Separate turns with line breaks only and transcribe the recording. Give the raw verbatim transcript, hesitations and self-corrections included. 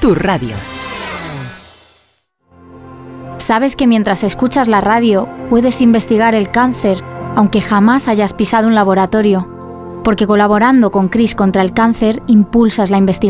tu radio.
¿Sabes que mientras escuchas la radio puedes investigar el cáncer, aunque jamás hayas pisado un laboratorio? Porque colaborando con CRIS contra el cáncer impulsas la investigación